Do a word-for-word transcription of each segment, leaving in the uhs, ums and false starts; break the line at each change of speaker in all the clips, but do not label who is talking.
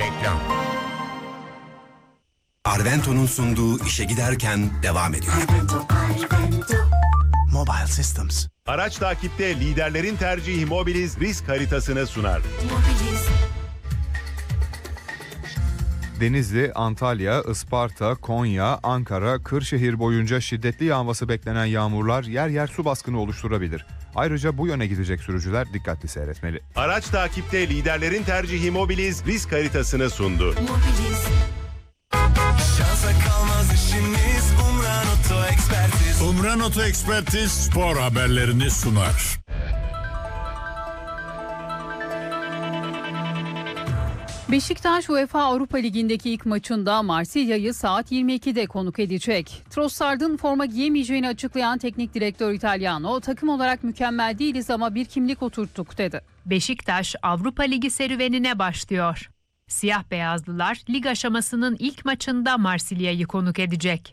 Reklam. Arvento'nun sunduğu işe giderken devam ediyor.
Mobile Systems.
Araç takipte liderlerin tercihi Mobiliz risk haritasını sunar.
Denizli, Antalya, Isparta, Konya, Ankara, Kırşehir boyunca şiddetli yağması beklenen yağmurlar yer yer su baskını oluşturabilir. Ayrıca bu yöne gidecek sürücüler dikkatli seyretmeli.
Araç takipte liderlerin tercihi Mobiliz risk haritasını sundu.
Mobiliz. Şansa kalmaz işimiz Umran Oto Ekspertiz.
Umran Oto Ekspertiz spor haberlerini sunar.
Beşiktaş UEFA Avrupa Ligi'ndeki ilk maçında Marsilya'yı saat yirmi ikide konuk edecek. Trossard'ın forma giyemeyeceğini açıklayan teknik direktör Italiano, takım olarak mükemmel değiliz ama bir kimlik oturttuk dedi.
Beşiktaş Avrupa Ligi serüvenine başlıyor. Siyah beyazlılar lig aşamasının ilk maçında Marsilya'yı konuk edecek.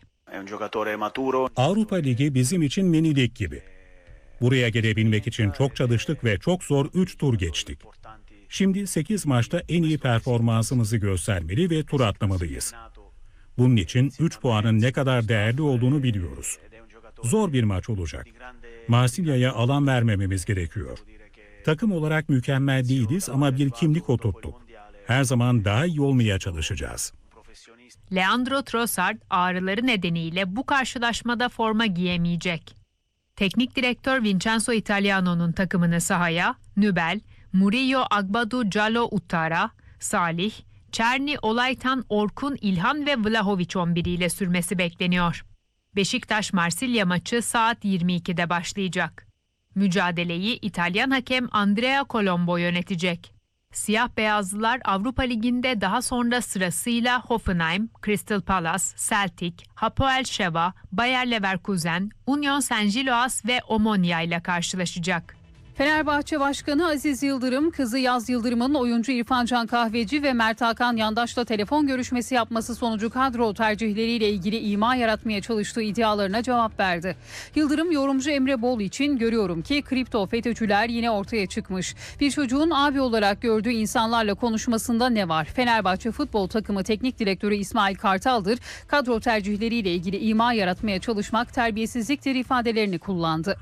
Avrupa Ligi bizim için mini lig gibi. Buraya gelebilmek için çok çalıştık ve çok zor üç tur geçtik. Şimdi sekiz maçta en iyi performansımızı göstermeli ve tur atlamalıyız. Bunun için üç puanın ne kadar değerli olduğunu biliyoruz. Zor bir maç olacak. Marsilya'ya alan vermememiz gerekiyor. Takım olarak mükemmel değiliz ama bir kimlik oturttuk. Her zaman daha iyi olmaya çalışacağız.
Leandro Trossard ağrıları nedeniyle bu karşılaşmada forma giyemeyecek. Teknik direktör Vincenzo Italiano'nun takımını sahaya Nübel, Murillo Agbadu Calo Uttara, Salih, Çerni Olaytan Orkun İlhan ve Vlahovic on bir ile sürmesi bekleniyor. Beşiktaş-Marsilya maçı saat yirmi ikide başlayacak. Mücadeleyi İtalyan hakem Andrea Colombo yönetecek. Siyah beyazlılar Avrupa Ligi'nde daha sonra sırasıyla Hoffenheim, Crystal Palace, Celtic, Hapoel Sheva, Bayer Leverkusen, Union Saint-Gilloas ve Omonia ile karşılaşacak.
Fenerbahçe Başkanı Aziz Yıldırım, kızı Yaz Yıldırım'ın oyuncu İrfan Can Kahveci ve Mert Hakan Yandaş'la telefon görüşmesi yapması sonucu kadro tercihleriyle ilgili ima yaratmaya çalıştığı iddialarına cevap verdi. Yıldırım, yorumcu Emre Bol için görüyorum ki kripto FETÖ'cüler yine ortaya çıkmış. Bir çocuğun abi olarak gördüğü insanlarla konuşmasında ne var? Fenerbahçe futbol takımı teknik direktörü İsmail Kartal'dır. Kadro tercihleriyle ilgili ima yaratmaya çalışmak terbiyesizliktir ifadelerini kullandı.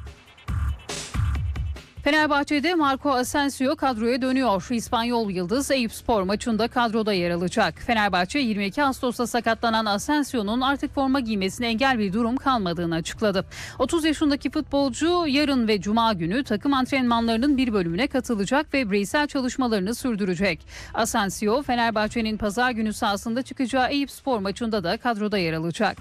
Fenerbahçe'de Marco Asensio kadroya dönüyor. İspanyol yıldız Eyüpspor maçında kadroda yer alacak. Fenerbahçe yirmi iki Ağustos'ta sakatlanan Asensio'nun artık forma giymesine engel bir durum kalmadığını açıkladı. otuz yaşındaki futbolcu yarın ve cuma günü takım antrenmanlarının bir bölümüne katılacak ve bireysel çalışmalarını sürdürecek. Asensio, Fenerbahçe'nin pazar günü sahasında çıkacağı Eyüpspor maçında da kadroda yer alacak.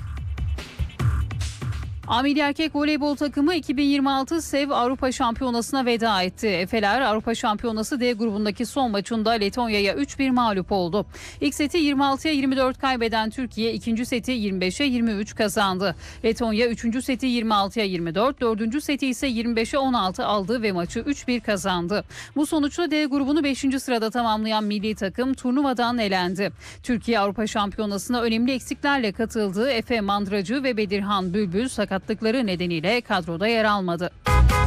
Amili erkek voleybol takımı iki bin yirmi altı SEV Avrupa Şampiyonası'na veda etti. Efeler Avrupa Şampiyonası D grubundaki son maçında Letonya'ya üç bir mağlup oldu. İlk seti yirmi altıya yirmi dört kaybeden Türkiye ikinci seti yirmi beşe yirmi üç kazandı. Letonya üçüncü seti yirmi altıya yirmi dört, dördüncü seti ise yirmi beşe on altı aldı ve maçı üç bir kazandı. Bu sonuçla D grubunu beşinci sırada tamamlayan milli takım turnuvadan elendi. Türkiye Avrupa Şampiyonası'na önemli eksiklerle katıldı. Efe Mandracı ve Bedirhan Bülbül sakatlıkları nedeniyle kadroda yer almadı.